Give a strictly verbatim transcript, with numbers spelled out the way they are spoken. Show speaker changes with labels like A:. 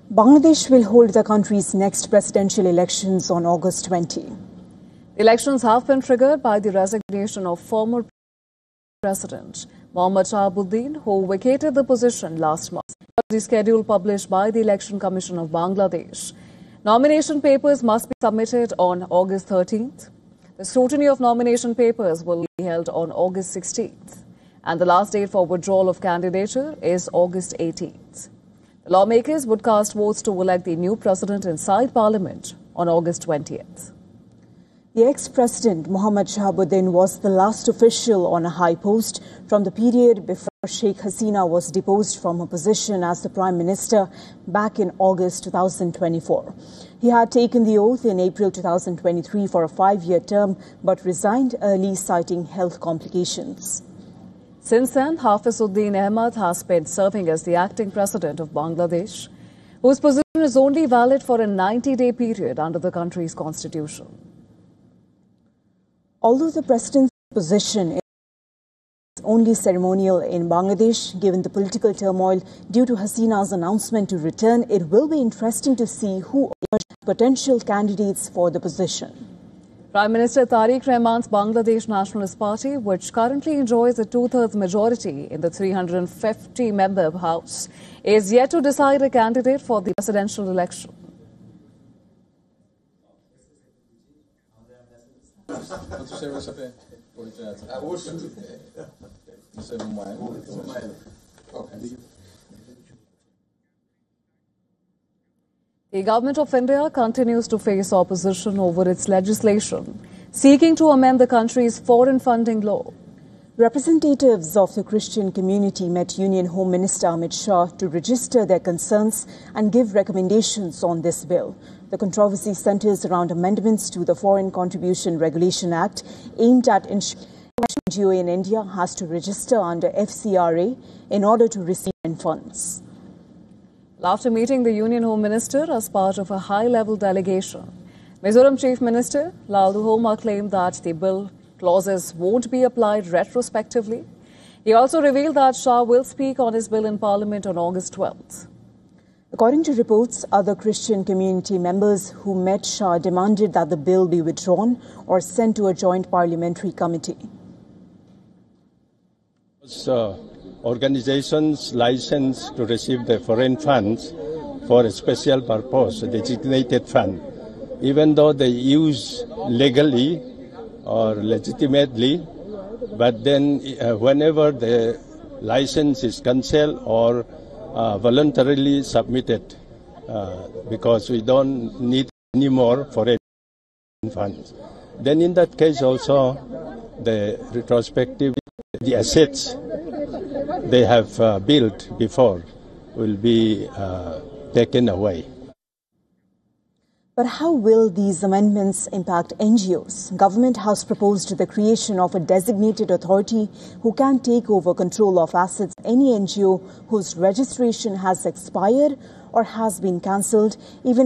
A: Bangladesh will hold the country's next presidential elections on August twentieth.
B: The elections have been triggered by the resignation of former President Mohammad Shahabuddin, who vacated the position last month. The schedule published by the Election Commission of Bangladesh. Nomination papers must be submitted on August thirteenth. The scrutiny of nomination papers will be held on August sixteenth. And the last date for withdrawal of candidature is August eighteenth. The lawmakers would cast votes to elect the new president inside Parliament on August twentieth.
A: The ex-president Mohammad Shahabuddin was the last official on a high post from the period before Sheikh Hasina was deposed from her position as the Prime Minister back in August two thousand twenty-four. He had taken the oath in April two thousand twenty-three for a five-year term but resigned early, citing health complications.
B: Since then, Hafizuddin Ahmad has been serving as the acting president of Bangladesh, whose position is only valid for a ninety-day period under the country's constitution.
A: Although the president's position is only ceremonial in Bangladesh, given the political turmoil due to Hasina's announcement to return, it will be interesting to see who are potential candidates for the position.
B: Prime Minister Tariq Rahman's Bangladesh Nationalist Party, which currently enjoys a two-thirds majority in the three hundred fifty member House, is yet to decide a candidate for the presidential election. The Government of India continues to face opposition over its legislation, seeking to amend the country's foreign funding law.
A: Representatives of the Christian community met Union Home Minister Amit Shah to register their concerns and give recommendations on this bill. The controversy centers around amendments to the Foreign Contribution Regulation Act aimed at ensuring N G O in India has to register under F C R A in order to receive funds.
B: After meeting the Union Home Minister as part of a high-level delegation, Mizoram Chief Minister Laldu Homa claimed that the bill clauses won't be applied retrospectively. He also revealed that Shah will speak on his bill in Parliament on August twelfth.
A: According to reports, other Christian community members who met Shah demanded that the bill be withdrawn or sent to a joint parliamentary committee.
C: Uh, organizations licensed to receive the foreign funds for a special purpose, a designated fund, even though they use legally or legitimately, but then uh, whenever the license is cancelled or uh, voluntarily submitted, uh, because we don't need any more foreign funds, then in that case also the retrospective, the assets they have uh, built before will be uh, taken away.
A: But how will these amendments impact N G Os? Government has proposed the creation of a designated authority who can take over control of assets of any N G O whose registration has expired or has been cancelled, even